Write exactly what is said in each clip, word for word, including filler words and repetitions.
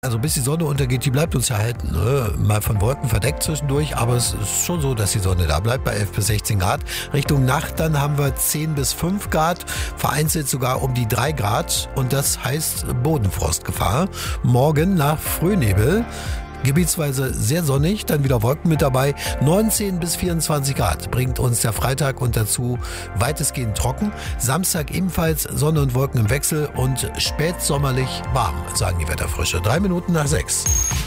Also bis die Sonne untergeht, die bleibt uns ja halten. Ne? Mal von Wolken verdeckt zwischendurch, aber es ist schon so, dass die Sonne da bleibt bei elf bis sechzehn Grad. Richtung Nacht dann haben wir zehn bis fünf Grad, vereinzelt sogar um die drei Grad und das heißt Bodenfrostgefahr. Morgen nach Frühnebel. Gebietsweise sehr sonnig, dann wieder Wolken mit dabei. neunzehn bis vierundzwanzig Grad bringt uns der Freitag und dazu weitestgehend trocken. Samstag ebenfalls Sonne und Wolken im Wechsel und spätsommerlich warm, sagen die Wetterfrische. Drei Minuten nach sechs.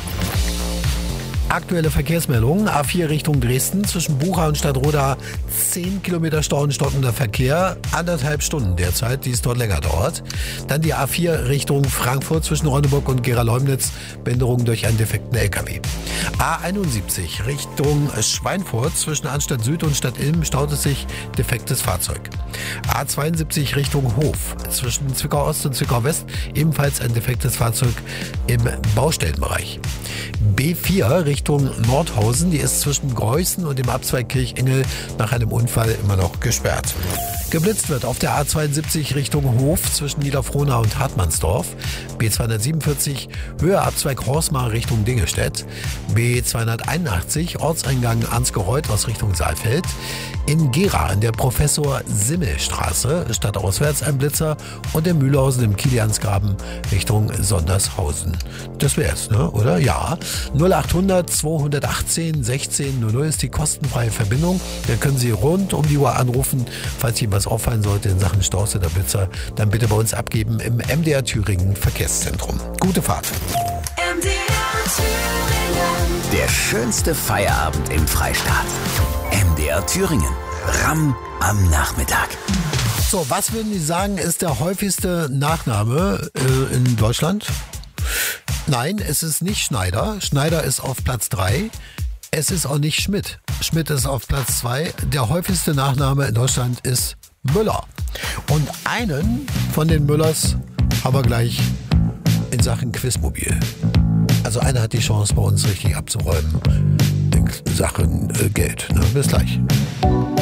Aktuelle Verkehrsmeldungen. A vier Richtung Dresden. Zwischen Bucha und Stadtroda zehn Kilometer Stau und stockender Verkehr. Anderthalb Stunden derzeit, die es dort länger dauert. Dann die A vier Richtung Frankfurt zwischen Ronneburg und Gera-Leumnitz. Behinderung durch einen defekten L K W. A einundsiebzig Richtung Schweinfurt zwischen Anstadt Süd und Stadt Ilm staut es sich defektes Fahrzeug. A zweiundsiebzig Richtung Hof zwischen Zwickau Ost und Zwickau West. Ebenfalls ein defektes Fahrzeug im Baustellenbereich. B vier Richtung Nordhausen, die ist zwischen Greußen und dem Abzweig Kirchengel nach einem Unfall immer noch gesperrt. Geblitzt wird auf der A zweiundsiebzig Richtung Hof zwischen Niederfrohnau und Hartmannsdorf. B zweihundertsiebenundvierzig Höhe Abzweig Horsmar Richtung Dingestedt. B zweihunderteinundachtzig Ortseingang Ansgereuth aus Richtung Saalfeld. In Gera an der Professor-Simmel-Straße stadtauswärts ein Blitzer und in Mühlhausen im Kiliansgraben Richtung Sondershausen. Das wär's, ne? Oder? Ja. null achthundert zweihundertachtzehn sechzehn null null ist die kostenfreie Verbindung. Da können Sie rund um die Uhr anrufen. Falls Ihnen was auffallen sollte in Sachen Staus oder Blitzer, dann bitte bei uns abgeben im M D R Thüringen Verkehrszentrum. Gute Fahrt. M D R Thüringen. Der schönste Feierabend im Freistaat. M D R Thüringen. Ramm am Nachmittag. So, was würden Sie sagen, ist der häufigste Nachname äh, in Deutschland? Nein, es ist nicht Schneider. Schneider ist auf Platz drei. Es ist auch nicht Schmidt. Schmidt ist auf Platz zwei. Der häufigste Nachname in Deutschland ist Müller. Und einen von den Müllers haben wir gleich in Sachen Quizmobil. Also einer hat die Chance, bei uns richtig abzuräumen in Sachen äh, Geld. Ne? Bis gleich.